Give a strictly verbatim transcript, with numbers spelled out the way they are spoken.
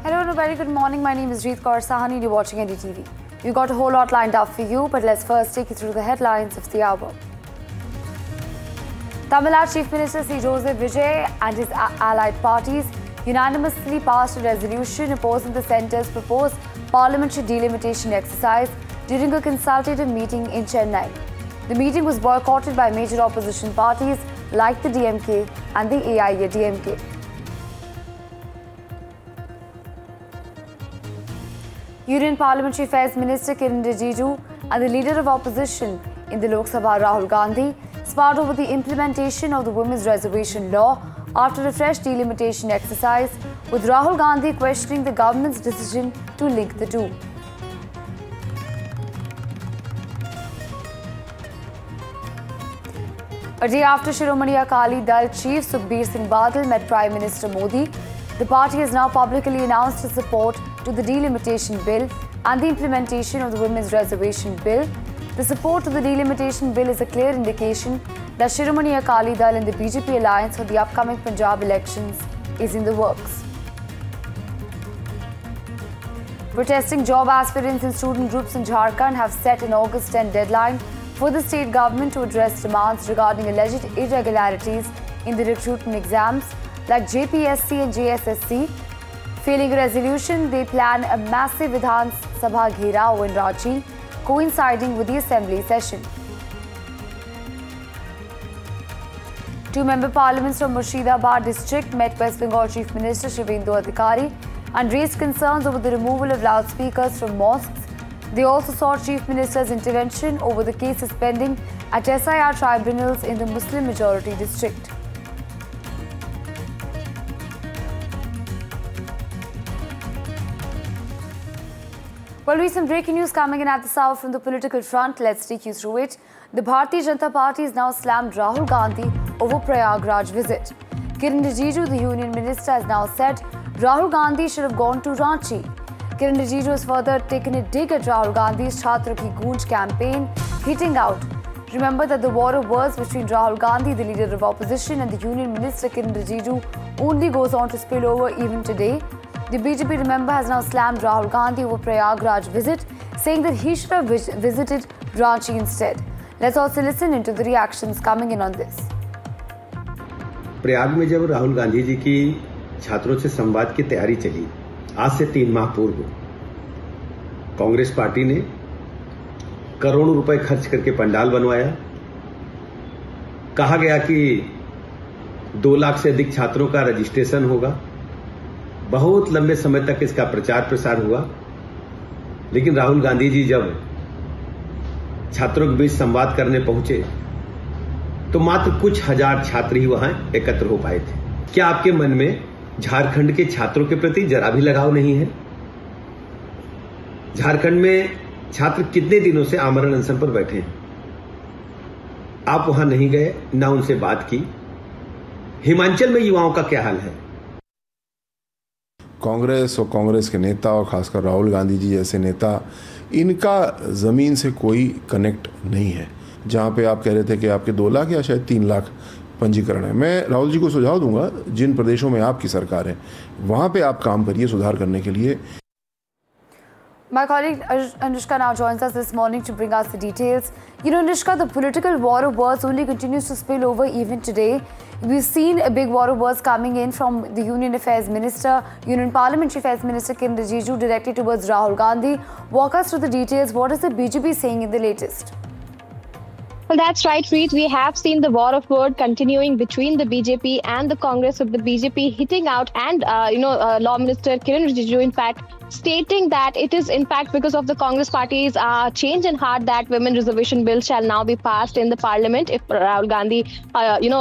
Hello and a very good morning. My name is Jeet Kaur Sahani and you're watching N D T V. We've got a whole lot lined up for you, but let's first take you through the headlines of the hour. Tamil Nadu Chief Minister C. Joseph Vijay and his allied parties unanimously passed a resolution opposing the centre's proposed parliamentary delimitation exercise during a consultative meeting in Chennai. The meeting was boycotted by major opposition parties like the D M K and the A I A D M K. Union Parliamentary Affairs Minister Kiren Rijiju and the leader of opposition in the Lok Sabha Rahul Gandhi sparred over the implementation of the Women's Reservation Law after a fresh delimitation exercise, with Rahul Gandhi questioning the government's decision to link the two. A day after Shiromani Akali Dal Chief Sukhbir Singh Badal met Prime Minister Modi, the party has now publicly announced its support to the delimitation bill and the implementation of the Women's Reservation Bill. The support to the delimitation bill is a clear indication that Shiromani Akali Dal and the B J P alliance for the upcoming Punjab elections is in the works. Protesting job aspirants and student groups in Jharkhand have set an August tenth deadline for the state government to address demands regarding alleged irregularities in the recruitment exams like J P S C and J S S C. Failing a resolution, they plan a massive Vidhan Sabha Gherao in Ranchi, coinciding with the assembly session. Two member parliaments from Murshidabad district met West Bengal Chief Minister Shivendu Adhikari and raised concerns over the removal of loudspeakers from mosques. They also sought Chief Minister's intervention over the cases pending at S I R tribunals in the Muslim majority district. Well, we have some breaking news coming in at the south from the political front. Let's take you through it. The Bharatiya Janata Party has now slammed Rahul Gandhi over Prayagraj visit. Kiren Rijiju, the union minister, has now said Rahul Gandhi should have gone to Ranchi. Kiren Rijiju has further taken a dig at Rahul Gandhi's Chhatra Ki Goonj campaign, hitting out. Remember that the war of words between Rahul Gandhi, the leader of opposition, and the union minister Kiren Rijiju only goes on to spill over even today. The B J P, remember, has now slammed Rahul Gandhi over Prayagraj visit, saying that he should have vis visited Ranchi instead. Let's also listen into the reactions coming in on this. Prayag में जब राहुल गांधी जी की छात्रों से संवाद की तैयारी चली, आज से तीन माह पूर्व कांग्रेस पार्टी ने करोड़ों रुपए खर्च करके पंडाल बनवाया। कहा गया कि दो लाख से अधिक छात्रों का रजिस्ट्रेशन होगा। बहुत लंबे समय तक इसका प्रचार प्रसार हुआ, लेकिन राहुल गांधी जी जब छात्रों के बीच संवाद करने पहुंचे तो मात्र कुछ हजार छात्र ही वहां एकत्र हो पाए थे। क्या आपके मन में झारखंड के छात्रों के प्रति जरा भी लगाव नहीं है? झारखंड में छात्र कितने दिनों से आमरण अनशन पर बैठे हैं। आप वहां नहीं गए, ना उनसे बात की। हिमाचल में युवाओं का क्या हाल है? कांग्रेस और कांग्रेस के नेता और खासकर राहुल गांधी जी जैसे नेता, इनका ज़मीन से कोई कनेक्ट नहीं है। जहां पे आप कह रहे थे कि आपके दो लाख या शायद तीन लाख पंजीकरण है, मैं राहुल जी को सुझाव दूंगा, जिन प्रदेशों में आपकी सरकार है वहां पे आप काम करिए सुधार करने के लिए। My colleague Anushka now joins us this morning to bring us the details. You know, Anushka, the political war of words only continues to spill over even today. We've seen a big war of words coming in from the Union Affairs Minister, Union Parliamentary Affairs Minister Kiren Rijiju directed towards Rahul Gandhi. Walk us through the details. What is the B J P saying in the latest? Well, that's right, Reet. We have seen the war of word continuing between the B J P and the Congress, with the B J P hitting out and, uh, you know, uh, Law Minister Kiren Rijiju, in fact, stating that it is, in fact, because of the Congress party's uh, change in heart that women reservation bill shall now be passed in the parliament if Rahul Gandhi, uh, you know,